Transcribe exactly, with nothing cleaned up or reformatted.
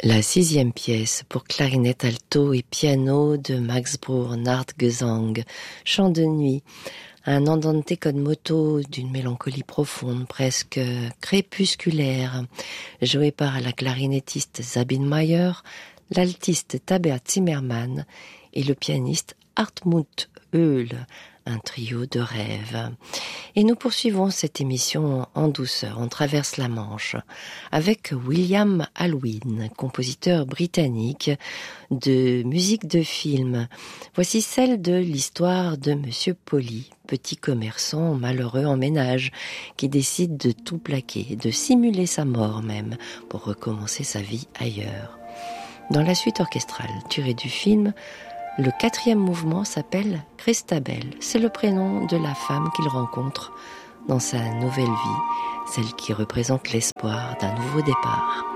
La sixième pièce pour clarinette alto et piano de Max Bruch Nachtgesang, chant de nuit, un andante con moto d'une mélancolie profonde, presque crépusculaire, joué par la clarinettiste Sabine Mayer, l'altiste Tabea Zimmermann et le pianiste Hartmut Höhl, un trio de rêve. Et nous poursuivons cette émission en douceur, on traverse la Manche, avec William Alwyn, compositeur britannique de musique de film. Voici celle de l'histoire de Monsieur Polly, petit commerçant malheureux en ménage, qui décide de tout plaquer, de simuler sa mort même, pour recommencer sa vie ailleurs. Dans la suite orchestrale tirée du film, le quatrième mouvement s'appelle Christabel. C'est le prénom de la femme qu'il rencontre dans sa nouvelle vie, celle qui représente l'espoir d'un nouveau départ.